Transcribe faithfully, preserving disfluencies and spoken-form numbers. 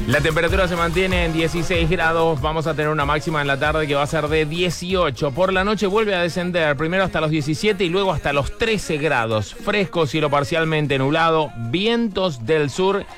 La temperatura se mantiene en dieciséis grados, vamos a tener una máxima en la tarde que va a ser de dieciocho. Por la noche vuelve a descender, primero hasta los diecisiete y luego hasta los trece grados. Fresco, cielo parcialmente nublado, vientos del sur